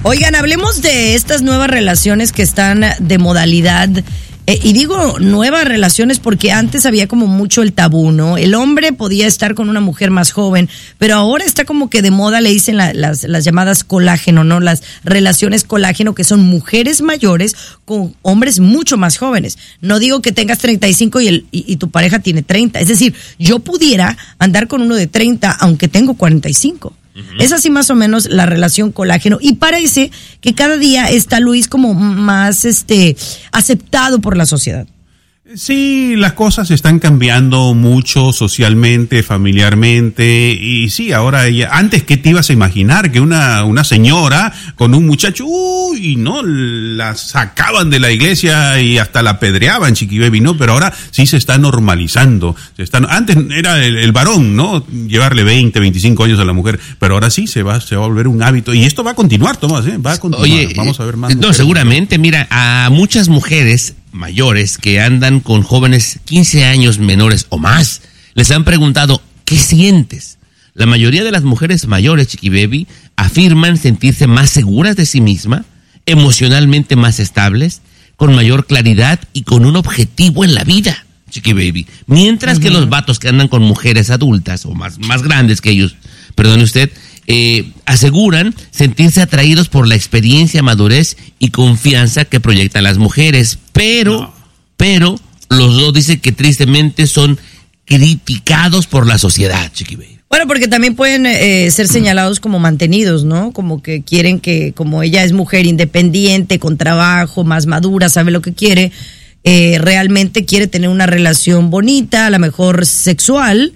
Oigan, hablemos de estas nuevas relaciones que están de modalidad. Y digo nuevas relaciones porque antes había como mucho el tabú, ¿no? El hombre podía estar con una mujer más joven, pero ahora está como que de moda, le dicen las llamadas colágeno, ¿no? Las relaciones colágeno, que son mujeres mayores con hombres mucho más jóvenes. No digo que tengas 35 y tu pareja tiene 30. Es decir, yo pudiera andar con uno de 30 aunque tengo 45. Es así más o menos la relación colágeno, y parece que cada día está, Luis, como más aceptado por la sociedad. Sí, las cosas están cambiando mucho socialmente, familiarmente, y sí, ahora antes, ¿qué te ibas a imaginar? Que una señora con un muchacho, no, la sacaban de la iglesia y hasta la apedreaban, Chiqui Baby, ¿no? Pero ahora sí se está normalizando. Antes era el varón, ¿no? Llevarle 20, 25 años a la mujer, pero ahora sí se va a volver un hábito, y esto va a continuar, Tomás, va a continuar. Oye, vamos a ver más. No, seguramente, mira, a muchas mujeres mayores que andan con jóvenes 15 años menores o más, les han preguntado, ¿qué sientes? La mayoría de las mujeres mayores, Chiqui Baby, afirman sentirse más seguras de sí misma, emocionalmente más estables, con mayor claridad y con un objetivo en la vida, Chiqui Baby. Mientras que los vatos que andan con mujeres adultas o más grandes que ellos, perdone usted, aseguran sentirse atraídos por la experiencia, madurez y confianza que proyectan las mujeres, pero los dos dicen que tristemente son criticados por la sociedad, Chiqui Baby. Bueno, porque también pueden ser señalados como mantenidos, ¿no? Como que quieren que, como ella es mujer independiente, con trabajo, más madura, sabe lo que quiere, realmente quiere tener una relación bonita, a lo mejor sexual,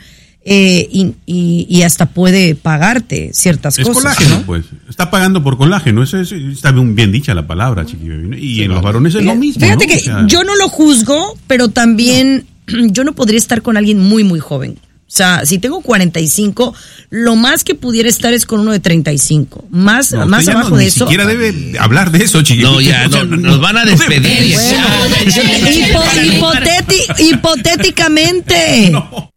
y hasta puede pagarte ciertas cosas. Es colágeno, ¿no? Pues. Está pagando por colágeno. Eso está bien dicha la palabra, Chiqui Baby. Y sí, en los varones es lo mismo. Fíjate, ¿no? Que yo no lo juzgo, pero también yo no podría estar con alguien muy, muy joven. O sea, si tengo 45, lo más que pudiera estar es con uno de 35. Más abajo de eso. Ni siquiera debe hablar de eso, Chiqui. No, ya, nos van a despedir. Hipotéticamente. No.